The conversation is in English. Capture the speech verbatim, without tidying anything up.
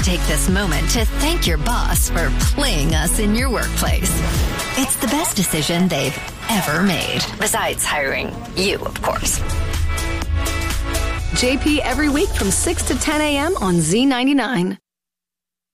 take this moment to thank your boss for playing us in your workplace. It's the best decision they've ever made. Besides hiring you, of course. J P every week from six to ten a.m. on Z ninety-nine.